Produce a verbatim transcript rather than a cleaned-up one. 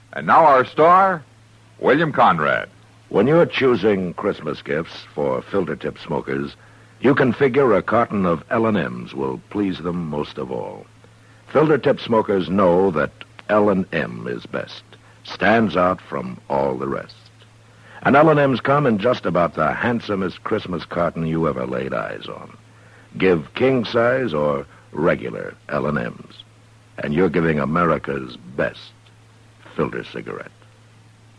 And now our star, William Conrad. When you're choosing Christmas gifts for filter-tip smokers, you can figure a carton of L and M's will please them most of all. Filter-tip smokers know that L and M is best, stands out from all the rest. And L and M's come in just about the handsomest Christmas carton you ever laid eyes on. Give king size or regular L and M's, and you're giving America's best filter cigarette.